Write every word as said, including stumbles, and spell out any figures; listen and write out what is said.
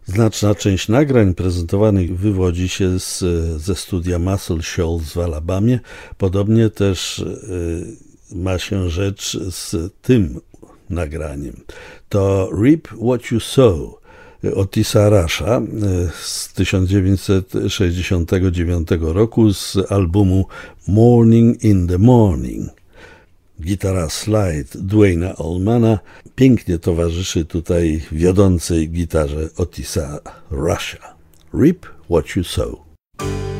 Znaczna część nagrań prezentowanych wywodzi się z, ze studia Muscle Shoals w Alabamie. Podobnie też y, ma się rzecz z tym nagraniem. To Reap What You Sow Otisa Rusha z tysiąc dziewięćset sześćdziesiątego dziewiątego roku z albumu Morning in the Morning. Gitara slide Duane'a Allmana pięknie towarzyszy tutaj wiodącej gitarze Otisa Rusha. Reap What You Sow.